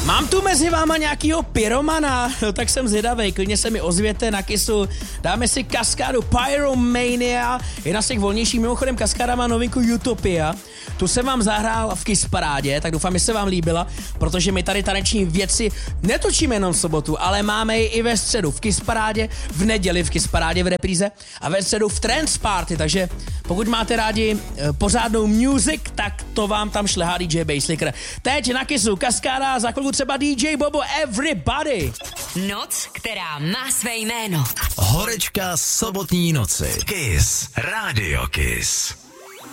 Mám tu mezi váma nějakýho pyromana, no, tak jsem zvědavej, klidně se mi ozvěte na Kissu, dáme si kaskádu Pyromania, jedna z těch volnějších, mimochodem kaskáda má novinku Utopia, tu jsem vám zahrál v Kiss Parádě, tak doufám, že se vám líbila, protože my tady taneční věci netočíme jenom v sobotu, ale máme ji i ve středu v Kiss Parádě, v neděli v Kiss Parádě v repríze a ve středu v Trance Party, takže pokud máte rádi pořádnou music, tak to vám tam šlehá DJ Basslicker. Teď na Kissu kaskáda, za chvilku třeba DJ Bobo Everybody. Noc, která má své jméno. Horečka sobotní noci. Kiss. Radio Kiss.